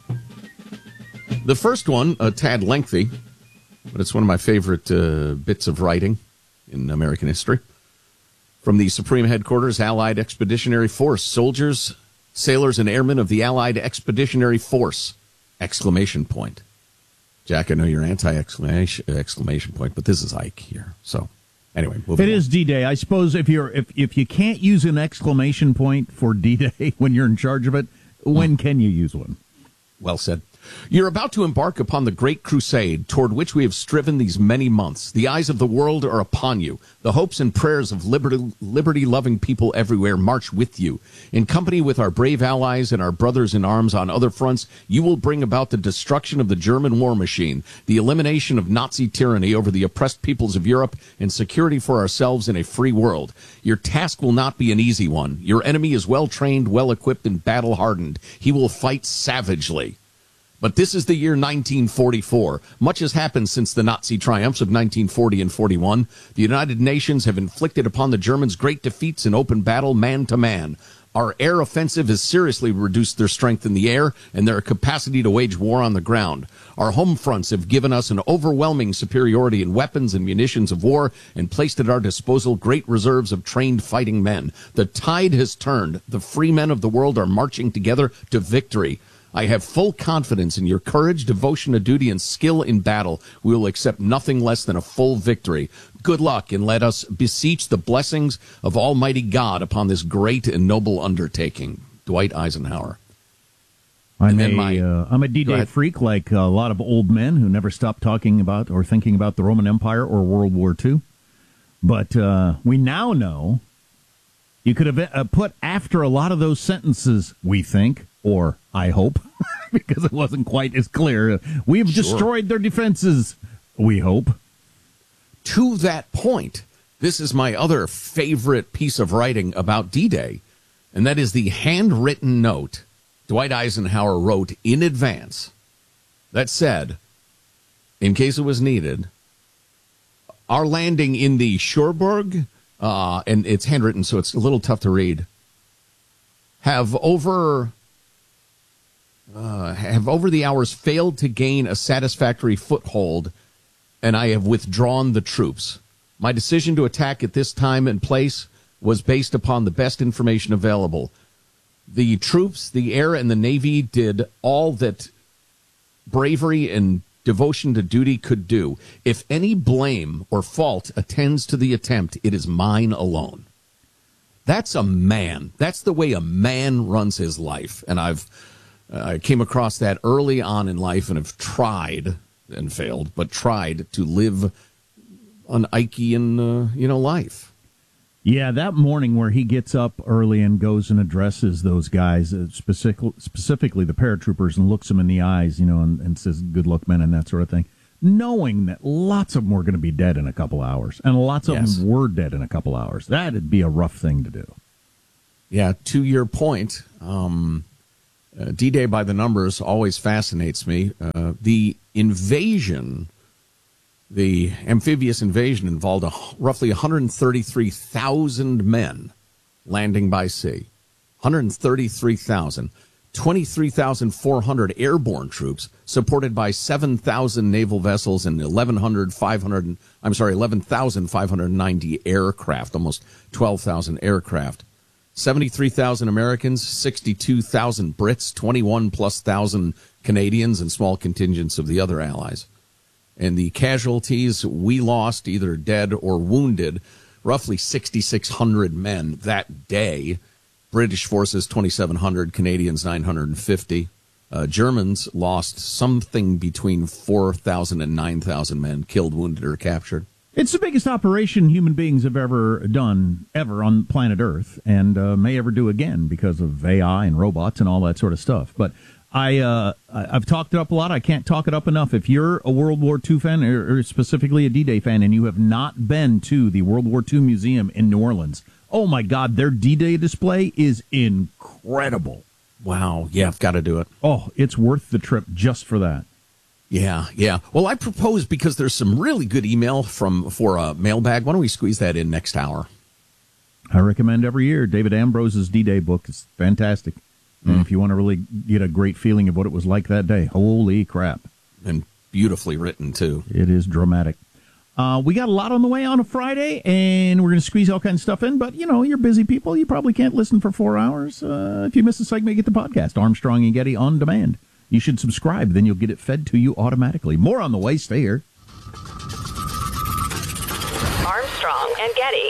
The first one, a tad lengthy, but it's one of my favorite uh, bits of writing in American history. From the Supreme Headquarters, Allied Expeditionary Force, soldiers, sailors, and airmen of the Allied Expeditionary Force! Exclamation point. Jack, I know you're anti-exclamation exclamation point, but this is Ike here. So, anyway, it is D-Day. I suppose if you're if if you can't use an exclamation point for D-Day when you're in charge of it, when can you use one? Well said. You're about to embark upon the great crusade toward which we have striven these many months. The eyes of the world are upon you. The hopes and prayers of liberty, liberty-loving people everywhere march with you. In company with our brave allies and our brothers in arms on other fronts, you will bring about the destruction of the German war machine, the elimination of Nazi tyranny over the oppressed peoples of Europe, and security for ourselves in a free world. Your task will not be an easy one. Your enemy is well-trained, well-equipped, and battle-hardened. He will fight savagely. But this is the year nineteen forty-four. Much has happened since the Nazi triumphs of nineteen forty and forty-one. The United Nations have inflicted upon the Germans great defeats in open battle, man to man. Our air offensive has seriously reduced their strength in the air and their capacity to wage war on the ground. Our home fronts have given us an overwhelming superiority in weapons and munitions of war and placed at our disposal great reserves of trained fighting men. The tide has turned. The free men of the world are marching together to victory. I have full confidence in your courage, devotion to duty, and skill in battle. We will accept nothing less than a full victory. Good luck, and let us beseech the blessings of Almighty God upon this great and noble undertaking. Dwight Eisenhower. I'm a, my, uh, I'm a D-Day freak, like a lot of old men who never stop talking about or thinking about the Roman Empire or World War Two. But uh, we now know you could have uh, put after a lot of those sentences, we think, or I hope, because it wasn't quite as clear. We've sure. destroyed their defenses, we hope. To that point, this is my other favorite piece of writing about D-Day, and that is the handwritten note Dwight Eisenhower wrote in advance that said, in case it was needed, our landing in the Cherbourg, uh, and it's handwritten, so it's a little tough to read, have over... Uh, have over the hours failed to gain a satisfactory foothold, and I have withdrawn the troops. My decision to attack at this time and place was based upon the best information available. The troops, the air, and the Navy did all that bravery and devotion to duty could do. If any blame or fault attends to the attempt, it is mine alone. That's a man. That's the way a man runs his life, and I've I uh, came across that early on in life and have tried and failed, but tried to live an Ikean, uh, you know, life. Yeah, that morning where he gets up early and goes and addresses those guys, uh, specific, specifically the paratroopers, and looks them in the eyes, you know, and, and says, good luck, men, and that sort of thing, knowing that lots of them were going to be dead in a couple hours, and lots of yes. them were dead in a couple hours. That'd be a rough thing to do. Yeah, to your point, um, uh, D-Day by the numbers always fascinates me. Uh, the invasion... The amphibious invasion involved a, roughly one hundred thirty-three thousand men landing by sea. one hundred thirty-three thousand. twenty-three thousand four hundred airborne troops supported by seven thousand naval vessels and eleven hundred, five hundred, I'm sorry, eleven thousand five hundred ninety aircraft, almost twelve thousand aircraft. seventy-three thousand Americans, sixty-two thousand Brits, twenty-one plus thousand Canadians, and small contingents of the other allies. And the casualties, we lost, either dead or wounded, roughly six thousand six hundred men that day. British forces, two thousand seven hundred, Canadians, nine hundred fifty. Uh, Germans lost something between four thousand and nine thousand men, killed, wounded, or captured. It's the biggest operation human beings have ever done, ever on planet Earth, and uh, may ever do again because of A I and robots and all that sort of stuff. But I, uh, I've talked it up a lot. I can't talk it up enough. If you're a World War Two fan, or, or specifically a D-Day fan, and you have not been to the World War Two Museum in New Orleans, oh my God, their D-Day display is incredible. Wow. Yeah, I've got to do it. Oh, it's worth the trip just for that. Yeah, yeah. Well, I propose, because there's some really good email from for a mailbag, why don't we squeeze that in next hour? I recommend every year David Ambrose's D-Day book. It's fantastic. And if you want to really get a great feeling of what it was like that day, holy crap. And beautifully written, too. It is dramatic. Uh, we got a lot on the way on a Friday, and we're going to squeeze all kinds of stuff in. But, you know, you're busy people. You probably can't listen for four hours. Uh, if you miss a segment, get the podcast, Armstrong and Getty on demand. You should subscribe. Then you'll get it fed to you automatically. More on the way. Stay here. Armstrong and Getty.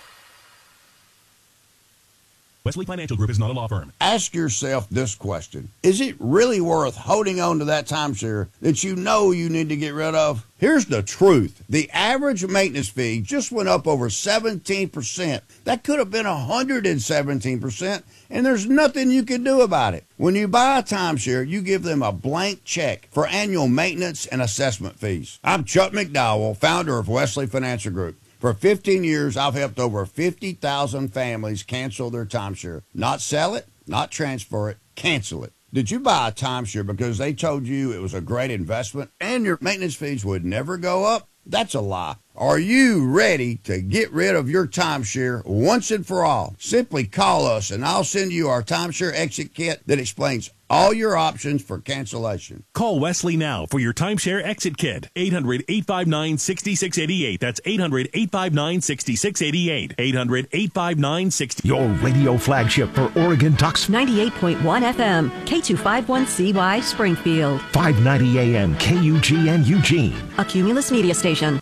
Wesley Financial Group is not a law firm. Ask yourself this question. Is it really worth holding on to that timeshare that you know you need to get rid of? Here's the truth. The average maintenance fee just went up over seventeen percent. That could have been one hundred seventeen percent, and there's nothing you can do about it. When you buy a timeshare, you give them a blank check for annual maintenance and assessment fees. I'm Chuck McDowell, founder of Wesley Financial Group. For fifteen years, I've helped over fifty thousand families cancel their timeshare. Not sell it, not transfer it, cancel it. Did you buy a timeshare because they told you it was a great investment and your maintenance fees would never go up? That's a lie. Are you ready to get rid of your timeshare once and for all? Simply call us and I'll send you our timeshare exit kit that explains all your options for cancellation. Call Wesley now for your timeshare exit kit. eight hundred, eight five nine, six six eight eight. That's eight hundred, eight five nine, six six eight eight. eight hundred, eight five nine, six six eight eight. Your radio flagship for Oregon Ducks. ninety-eight point one F M, K two fifty-one C Y Springfield. five ninety A M, K U G N Eugene. A Cumulus media station.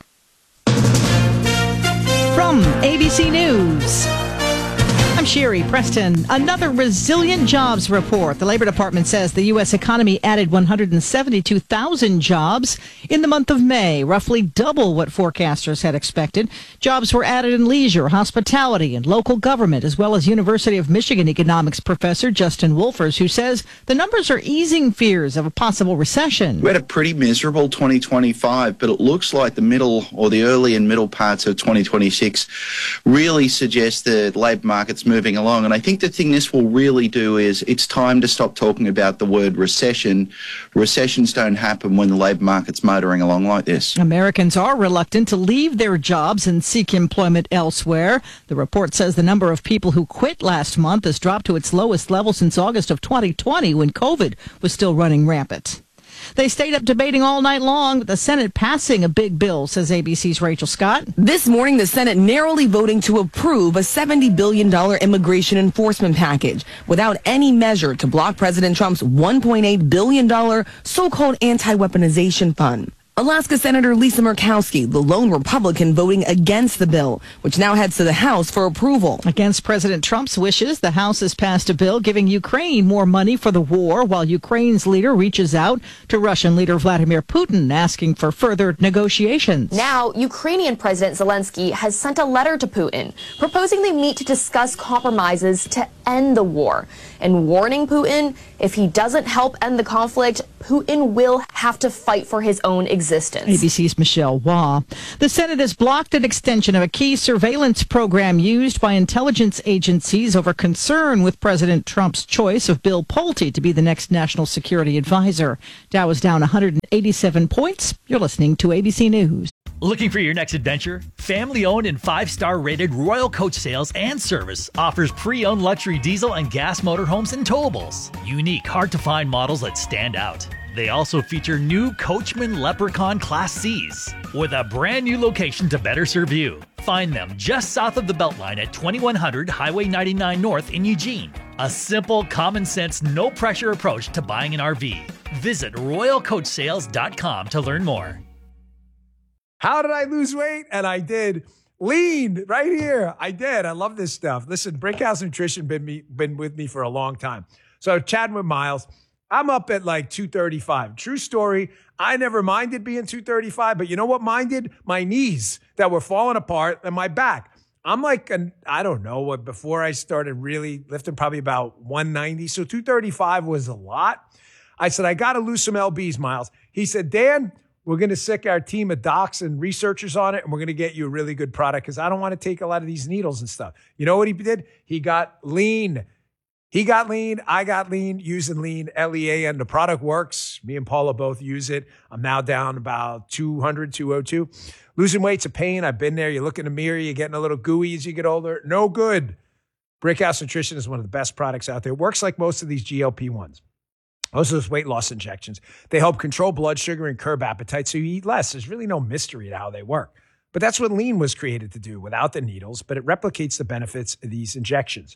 From A B C News, I'm Sherry Preston. Another resilient jobs report. The Labor Department says the U S economy added one hundred seventy-two thousand jobs in the month of May, roughly double what forecasters had expected. Jobs were added in leisure, hospitality, and local government, as well as University of Michigan economics professor Justin Wolfers, who says the numbers are easing fears of a possible recession. We had a pretty miserable twenty twenty-five, but it looks like the middle or the early and middle parts of twenty twenty-six really suggest the labour market's moving along. And I think the thing this will really do is it's time to stop talking about the word recession. Recessions don't happen when the labour market's motoring along like this. Americans are reluctant to leave their jobs and seek employment elsewhere. The report says the number of people who quit last month has dropped to its lowest level since August of twenty twenty, when COVID was still running rampant. They stayed up debating all night long, with the Senate passing a big bill, says A B C's Rachel Scott. This morning, the Senate narrowly voting to approve a seventy billion dollars immigration enforcement package without any measure to block President Trump's one point eight billion dollars so-called anti-weaponization fund. Alaska Senator Lisa Murkowski, the lone Republican voting against the bill, which now heads to the House for approval. Against President Trump's wishes, the House has passed a bill giving Ukraine more money for the war, while Ukraine's leader reaches out to Russian leader Vladimir Putin, asking for further negotiations. Now, Ukrainian President Zelensky has sent a letter to Putin, proposing they meet to discuss compromises to end the war, and warning Putin if he doesn't help end the conflict, Putin will have to fight for his own existence. A B C's Michelle Waugh. The Senate has blocked an extension of a key surveillance program used by intelligence agencies over concern with President Trump's choice of Bill Pulte to be the next national security advisor. Dow is down one hundred eighty-seven points. You're listening to A B C News. Looking for your next adventure? Family-owned and five-star rated Royal Coach Sales and Service offers pre-owned luxury diesel and gas motorhomes and towables. Unique, hard-to-find models that stand out. They also feature new Coachman Leprechaun Class C's with a brand new location to better serve you. Find them just south of the Beltline at twenty-one hundred Highway ninety-nine North in Eugene. A simple, common-sense, no-pressure approach to buying an R V. Visit royal coach sales dot com to learn more. How did I lose weight? And I did. Lean right here. I did. I love this stuff. Listen, Brickhouse Nutrition been me been with me for a long time. So chatting with Miles, I'm up at like two thirty-five. True story. I never minded being two thirty-five, but you know what minded? My knees that were falling apart and my back. I'm like, an, I don't know what, before I started really lifting, probably about one ninety. So two thirty-five was a lot. I said, I got to lose some L Bs, Miles. He said, Dan, we're going to sick our team of docs and researchers on it, and we're going to get you a really good product because I don't want to take a lot of these needles and stuff. You know what he did? He got lean. He got lean. I got lean using lean, L E A N. The product works. Me and Paula both use it. I'm now down about two hundred, two oh two. Losing weight's a pain. I've been there. You look in the mirror, you're getting a little gooey as you get older. No good. Brickhouse Nutrition is one of the best products out there. It works like most of these G L P ones. Most of those weight loss injections. They help control blood sugar and curb appetite so you eat less. There's really no mystery to how they work. But that's what lean was created to do without the needles, but it replicates the benefits of these injections.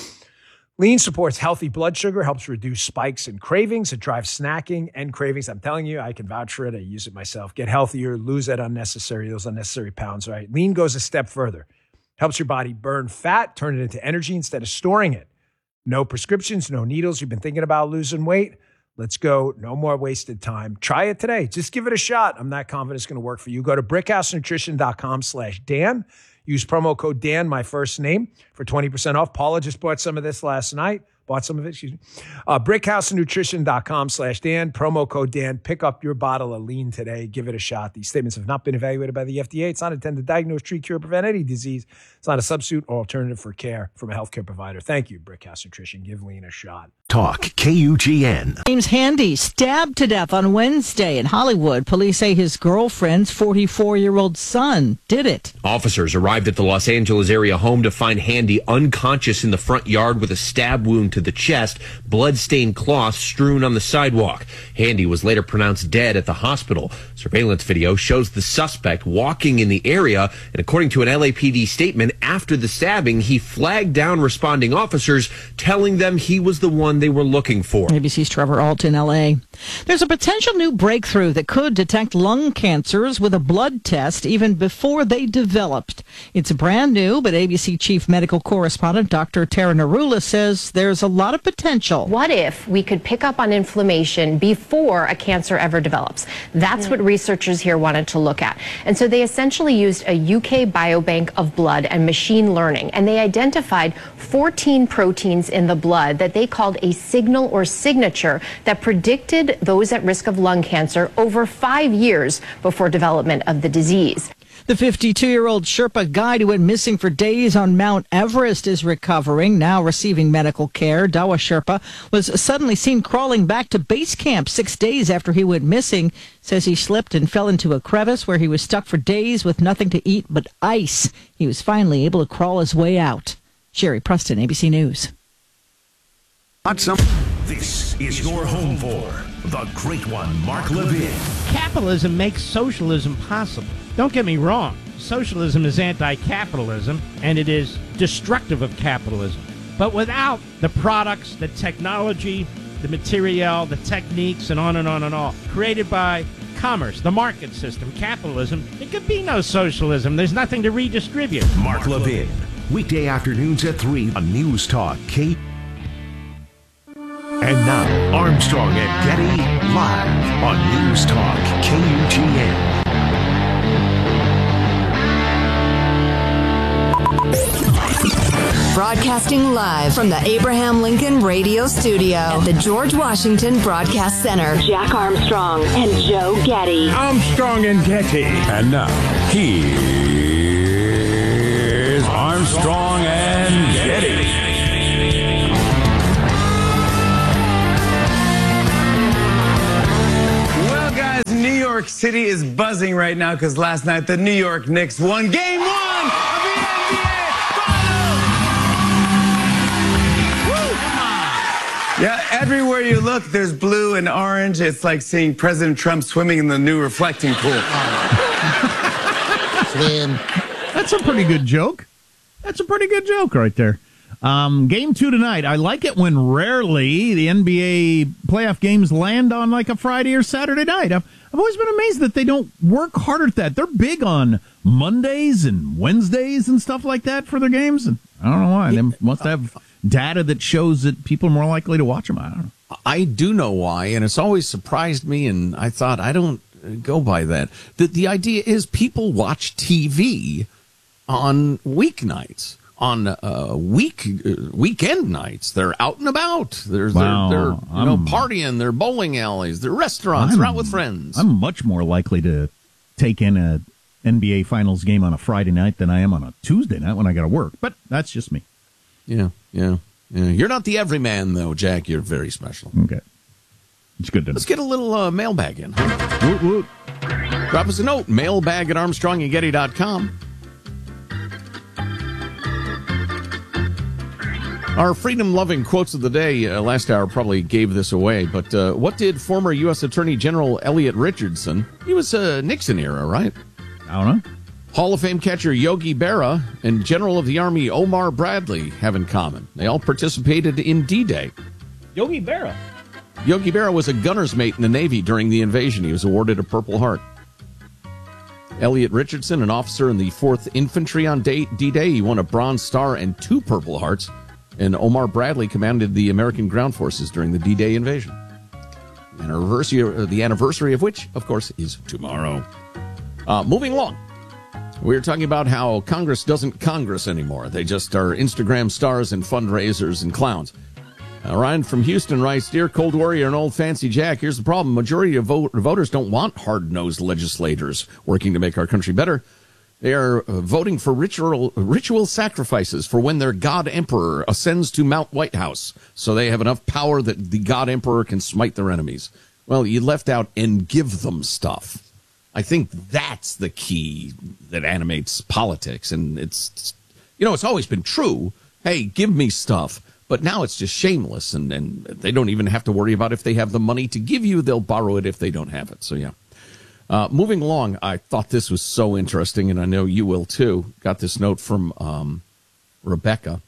Lean supports healthy blood sugar, helps reduce spikes and cravings. It drives snacking and cravings. I'm telling you, I can vouch for it. I use it myself. Get healthier, lose that unnecessary, those unnecessary pounds, right? Lean goes a step further. Helps your body burn fat, turn it into energy instead of storing it. No prescriptions, no needles. You've been thinking about losing weight? Let's go. No more wasted time. Try it today. Just give it a shot. I'm not confident it's going to work for you. Go to brickhousenutrition.com slash Dan. Use promo code Dan, my first name, for twenty percent off. Paula just bought some of this last night. Bought some of it, excuse me. Uh, brickhousenutrition.com slash Dan. Promo code Dan. Pick up your bottle of lean today. Give it a shot. These statements have not been evaluated by the F D A. It's not intended to diagnose, treat, cure, prevent any disease. It's not a substitute or alternative for care from a healthcare provider. Thank you, Brickhouse Nutrition. Give lean a shot. Talk K U G N. James Handy stabbed to death on Wednesday in Hollywood. Police say his girlfriend's forty-four-year-old son did it. Officers arrived at the Los Angeles area home to find Handy unconscious in the front yard with a stab wound to the chest, blood-stained cloth strewn on the sidewalk. Handy was later pronounced dead at the hospital. Surveillance video shows the suspect walking in the area, and according to an L A P D statement, after the stabbing, he flagged down responding officers, telling them he was the one they were looking for. A B C's Trevor Ault in L A. There's a potential new breakthrough that could detect lung cancers with a blood test even before they developed. It's brand new, but A B C chief medical correspondent Doctor Tara Narula says there's a lot of potential. What if we could pick up on inflammation before a cancer ever develops? That's what researchers here wanted to look at. And so they essentially used a U K biobank of blood and machine learning, and they identified fourteen proteins in the blood that they called a signal or signature that predicted those at risk of lung cancer over five years before development of the disease. The fifty-two-year-old Sherpa guide who went missing for days on Mount Everest is recovering, now receiving medical care. Dawa Sherpa was suddenly seen crawling back to base camp six days after he went missing. Says he slipped and fell into a crevice where he was stuck for days with nothing to eat but ice. He was finally able to crawl his way out. Sherry Preston, A B C News. This is your home for the great one, Mark Levin. Capitalism makes socialism possible. Don't get me wrong. Socialism is anti-capitalism, and it is destructive of capitalism. But without the products, the technology, the material, the techniques, and on and on and on, created by commerce, the market system, capitalism, there could be no socialism. There's nothing to redistribute. Mark Levin, weekday afternoons at three on News Talk K. And now, Armstrong and Getty live on News Talk K U G N. Broadcasting live from the Abraham Lincoln Radio Studio at the George Washington Broadcast Center. Jack Armstrong and Joe Getty. Armstrong and Getty. And now, here's Armstrong and Getty. Well, guys, New York City is buzzing right now because last night the New York Knicks won game one. Yeah, everywhere you look, there's blue and orange. It's like seeing President Trump swimming in the new reflecting pool. Swim. That's a pretty good joke. That's a pretty good joke right there. Um, game two tonight. I like it when rarely the N B A playoff games land on like a Friday or Saturday night. I've, I've always been amazed that they don't work harder at that. They're big on Mondays and Wednesdays and stuff like that for their games. And I don't know why. They must have data that shows that people are more likely to watch them. I don't know. I do know why, and it's always surprised me, and I thought, I don't go by that. The, the idea is people watch T V on weeknights, on uh, week uh, weekend nights. They're out and about. They're, Wow. they're, they're you know, I'm- partying. They're bowling alleys. They're restaurants. They're out with friends. I'm much more likely to take in a N B A Finals game on a Friday night than I am on a Tuesday night when I got to work. But that's just me. Yeah, yeah, yeah. You're not the everyman, though, Jack. You're very special. Okay. It's good to know. Let's get a little uh, mailbag in. Woot, woot. Drop us a note, mailbag at armstrong and getty dot com. Our freedom-loving quotes of the day uh, last hour probably gave this away, but uh, what did former U S Attorney General Elliot Richardson, he was uh, Nixon era, right? I don't know. Hall of Fame catcher Yogi Berra and General of the Army Omar Bradley have in common. They all participated in D-Day. Yogi Berra. Yogi Berra was a gunner's mate in the Navy during the invasion. He was awarded a Purple Heart. Elliot Richardson, an officer in the fourth Infantry on D- D-Day, he won a Bronze Star and two Purple Hearts. And Omar Bradley commanded the American ground forces during the D-Day invasion. The anniversary, the anniversary of which, of course, is tomorrow. Uh, moving along. We were talking about how Congress doesn't Congress anymore. They just are Instagram stars and fundraisers and clowns. Uh, Ryan from Houston writes, Dear Cold Warrior and Old Fancy Jack, here's the problem. Majority of vote- voters don't want hard-nosed legislators working to make our country better. They are uh, voting for ritual, ritual sacrifices for when their God Emperor ascends to Mount White House, so they have enough power that the God Emperor can smite their enemies. Well, you left out and give them stuff. I think that's the key that animates politics. And it's, you know, it's always been true. Hey, give me stuff. But now it's just shameless. And, and they don't even have to worry about if they have the money to give you. They'll borrow it if they don't have it. So, yeah. Uh, moving along, I thought this was so interesting, and I know you will too. Got this note from um, Rebecca.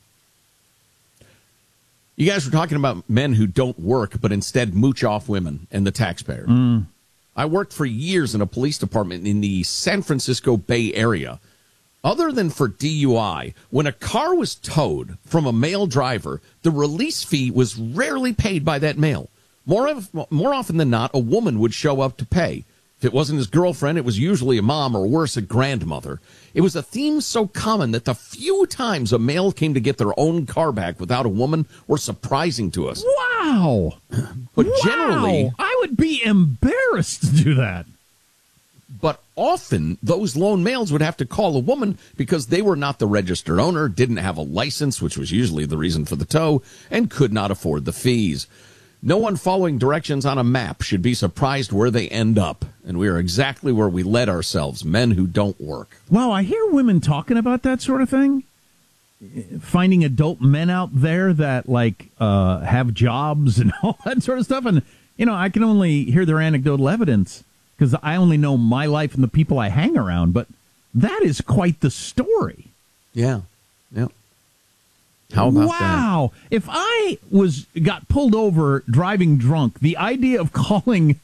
You guys were talking about men who don't work, but instead mooch off women and the taxpayer. Mm. I worked for years in a police department in the San Francisco Bay Area. Other than for D U I, when a car was towed from a male driver, the release fee was rarely paid by that male. More of, more often than not, a woman would show up to pay. If it wasn't his girlfriend, it was usually a mom or worse, a grandmother. It was a theme so common that the few times a male came to get their own car back without a woman were surprising to us. Wow. But wow. generally, I would be embarrassed to do that. But often, those lone males would have to call a woman because they were not the registered owner, didn't have a license, which was usually the reason for the tow, and could not afford the fees. No one following directions on a map should be surprised where they end up. And we are exactly where we led ourselves, men who don't work. Wow, I hear women talking about that sort of thing. Finding adult men out there that, like, uh, have jobs and all that sort of stuff. And, you know, I can only hear their anecdotal evidence because I only know my life and the people I hang around. But that is quite the story. Yeah, yeah. How about wow. that? Wow. If I was got pulled over driving drunk, the idea of calling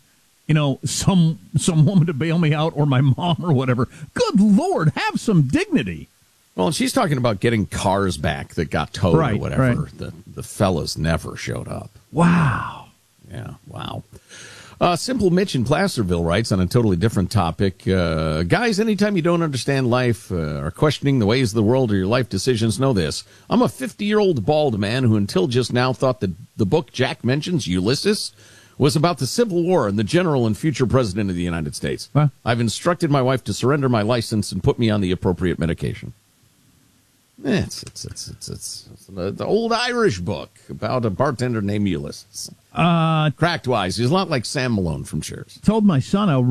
you know, some some woman to bail me out or my mom or whatever. Good Lord, have some dignity. Well, and she's talking about getting cars back that got towed Right, or whatever. right. The the fellas never showed up. Wow. Yeah, wow. Uh, Simple Mitch in Placerville writes on a totally different topic. Uh, guys, anytime you don't understand life uh, or questioning the ways of the world or your life decisions, know this. I'm a fifty-year-old bald man who until just now thought that the book Jack mentions, Ulysses, was about the Civil War and the general and future president of the United States. Huh? I've instructed my wife to surrender my license and put me on the appropriate medication. Eh, It's, it's, it's, it's, it's, it's an old Irish book about a bartender named Ulysses. Uh, Cracked wise. He's a lot like Sam Malone from Cheers. Told my son I'll